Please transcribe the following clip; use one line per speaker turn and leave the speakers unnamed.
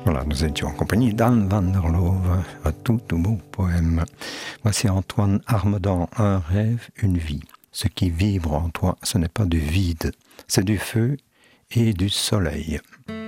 Voilà, nous étions en compagnie d'Anne van der Love, un tout beau poème. Voici Antoine Armedan, un rêve, une vie. Ce qui vibre en toi, ce n'est pas du vide, c'est du feu et du soleil.